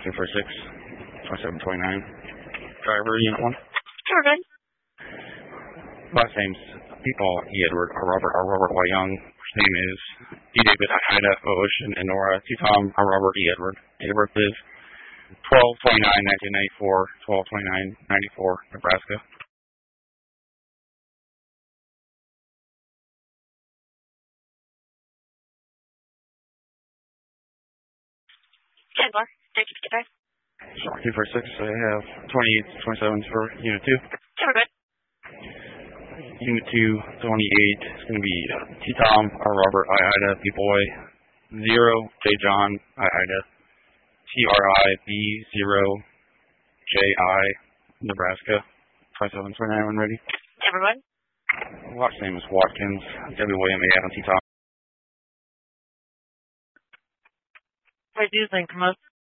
246, 2729. Driver, Unit 1. Sure, good. Last name's People E. Edward R. Robert R. Robert Y. Young. First name is D. David Ida O. Ocean and Nora T. Tom R. Robert E. Edward. Date of birth is 12/29/1994, 12/29/94, Nebraska. 10 bar, 3055. Sure, 246. I have 2827s for Unit 2. Sure, good. Unit 2, 28 is going to be T. Tom R. Robert I. Ida B. Boy 0 J. John I. Ida TRI B 0 J. I. Nebraska. 2729 when ready. Everyone. Watch name is Watkins W. William A. Adam T. Tom. Reducing promotion.